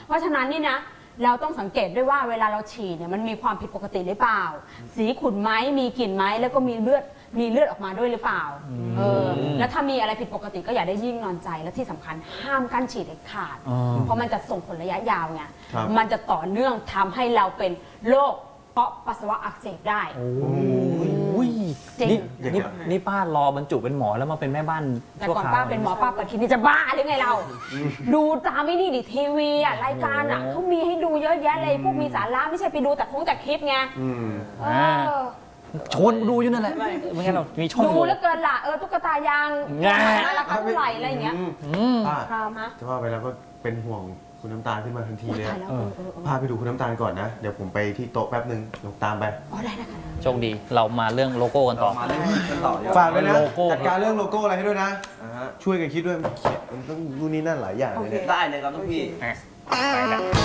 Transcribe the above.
เพราะฉะนั้นนี่นะเราต้องสังเกตด้วยว่าเวลาเราฉี่เนี่ยมันมีความผิดปกติหรือเปล่าสีขุ่นไหมมีกลิ่นไหมแล้วก็มีเลือดออกมาด้วยหรือเปล่าแล้วถ้ามีอะไรผิดปกติก็อย่าได้ยิ่งนอนใจและที่สำคัญห้ามกั้นฉี่เด็ดขาดเพราะมันจะส่งผลระยะยาวไงมันจะต่อเนื่องทำให้เราเป็นโรคเพราะปัสสาวะอักเสบได้นี่ป้ารอบรรจุเป็นหมอแล้วมาเป็นแม่บ้านแต่ก่อนป้าเป็นหมอป้าเปิดคลินิกจะบ้าหรือไงเราดูตามไม่นี่ดิทีวีอ่ะรายการอ่ะเขามีให้ดูเยอะแยะเลยพวกมีสาระไม่ใช่ไปดูแต่คลิปไงชวนดูอยู่นั่นแหละไม่งั้นเรามีช่องดูแล้วเกินละตุ๊กตายางราคาเท่าไหร่อะไรอย่างเงี้ยป้าจะว่าไปแล้วก็เป็นห่วงคุณน้ำตาลขึ้นมาทันทีเลยพาไปดูคุณน้ำตาลก่อนนะเดี๋ยวผมไปที่โต๊ะแป๊บนึงลงตามไปได้ค่ะโชคดีเรามาเรื่องโลโก้กันต่อฝากเลยนะจัดการเรื่องโลโก้อะไรให้ด้วยนะช่วยกันคิดด้วยมันต้องนู่นนี่นั่นหลายอย่างเลยได้เลยครับทุกพี่